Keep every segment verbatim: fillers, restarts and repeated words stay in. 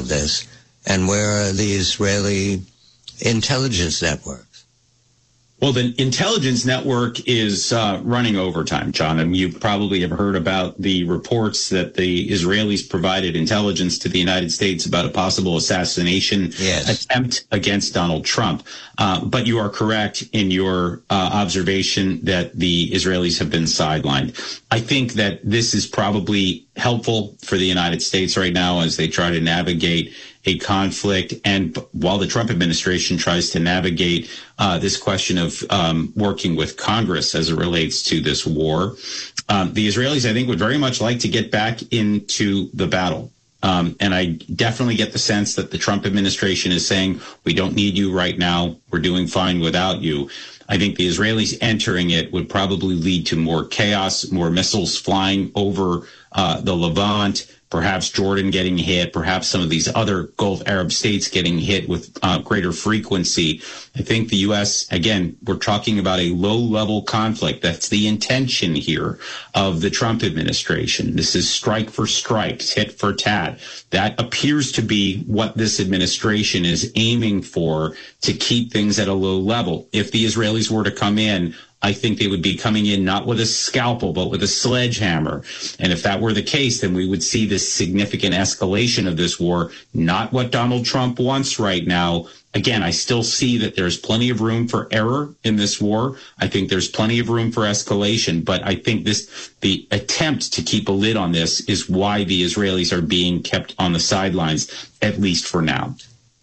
of this? And where are the Israeli intelligence networks? Well, the intelligence network is uh, running overtime, John. And you probably have heard about the reports that the Israelis provided intelligence to the United States about a possible assassination yes. attempt against Donald Trump. Uh, but you are correct in your uh, observation that the Israelis have been sidelined. I think that this is probably helpful for the United States right now as they try to navigate a conflict. And while the Trump administration tries to navigate uh, this question of um, working with Congress as it relates to this war, um, the Israelis, I think, would very much like to get back into the battle. Um, and I definitely get the sense that the Trump administration is saying, we don't need you right now. We're doing fine without you. I think the Israelis entering it would probably lead to more chaos, more missiles flying over uh, the Levant, perhaps Jordan getting hit, perhaps some of these other Gulf Arab states getting hit with uh, greater frequency. I think the U S, again, we're talking about a low-level conflict. That's the intention here of the Trump administration. This is strike for strike, tit for tat. That appears to be what this administration is aiming for to keep things at a low level. If the Israelis were to come in, I think they would be coming in not with a scalpel, but with a sledgehammer. And if that were the case, then we would see this significant escalation of this war, not what Donald Trump wants right now. Again, I still see that there's plenty of room for error in this war. I think there's plenty of room for escalation, but I think this, the attempt to keep a lid on this is why the Israelis are being kept on the sidelines, at least for now.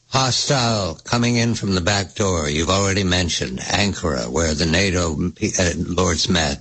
Hostile coming in from the back door. You've already mentioned Ankara, where the NATO uh, lords met.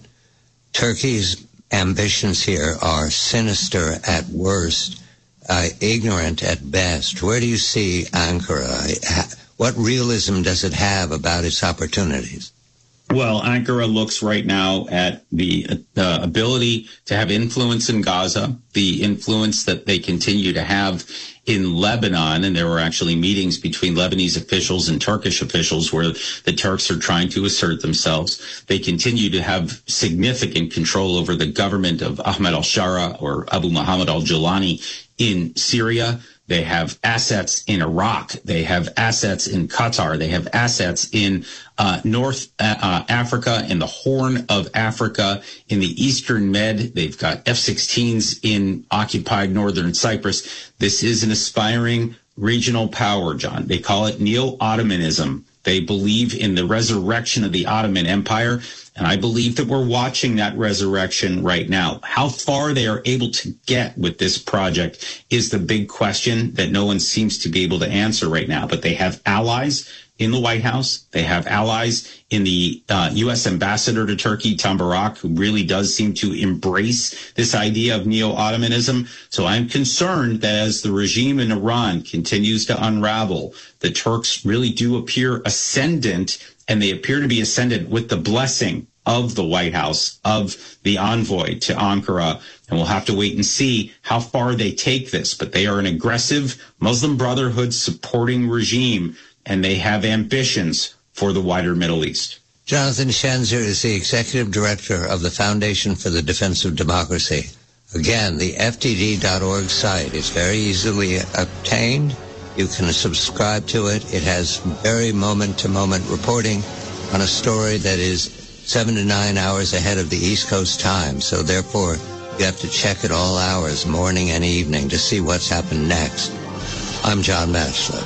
Turkey's ambitions here are sinister at worst, uh, ignorant at best. Where do you see Ankara? What realism does it have about its opportunities? Well, Ankara looks right now at the uh, ability to have influence in Gaza, the influence that they continue to have in Lebanon, and there were actually meetings between Lebanese officials and Turkish officials where the Turks are trying to assert themselves. They continue to have significant control over the government of Ahmed al-Shara or Abu Muhammad al-Julani in Syria. They have assets in Iraq. They have assets in Qatar. They have assets in uh, North uh, Africa, in the Horn of Africa, in the Eastern Med. They've got F sixteens in occupied northern Cyprus. This is an aspiring regional power, John. They call it neo-Ottomanism. They believe in the resurrection of the Ottoman Empire. And I believe that we're watching that resurrection right now. How far they are able to get with this project is the big question that no one seems to be able to answer right now. But they have allies in the White House. They have allies in the uh, U S ambassador to Turkey, Tom Barak, who really does seem to embrace this idea of neo-Ottomanism. So I'm concerned that as the regime in Iran continues to unravel, the Turks really do appear ascendant, and they appear to be ascendant with the blessing of the White House, of the envoy to Ankara. And we'll have to wait and see how far they take this. But they are an aggressive Muslim Brotherhood supporting regime, and they have ambitions for the wider Middle East. Jonathan Schanzer is the executive director of the Foundation for the Defense of Democracy. Again, the F T D dot org site is very easily obtained. You can subscribe to it. It has very moment-to-moment reporting on a story that is seven to nine hours ahead of the East Coast time. So therefore, you have to check at all hours, morning and evening, to see what's happened next. I'm John Batchelor.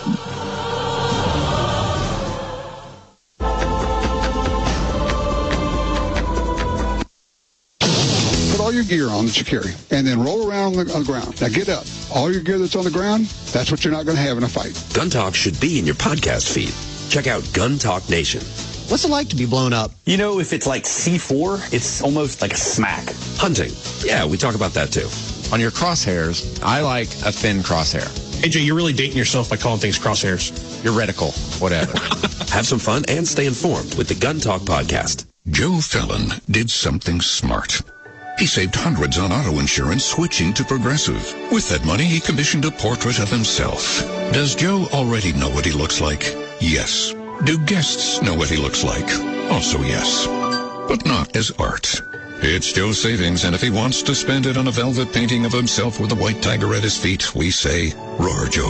All your gear on that you carry, and then roll around on the, on the ground. Now get up. All your gear that's on the ground, that's what you're not going to have in a fight. Gun Talk should be in your podcast feed. Check out Gun Talk Nation. What's it like to be blown up? You know, if it's like C four, it's almost like a smack. Hunting. Yeah, we talk about that too. On your crosshairs, I like a thin crosshair. A J, you're really dating yourself by calling things crosshairs. Your reticle, whatever. Have some fun and stay informed with the Gun Talk podcast. Joe Fallon did something smart. He saved hundreds on auto insurance switching to Progressive. With that money, he commissioned a portrait of himself. Does Joe already know what he looks like? Yes. Do guests know what he looks like? Also yes. But not as art. It's Joe's savings, and if he wants to spend it on a velvet painting of himself with a white tiger at his feet, we say, roar, Joe.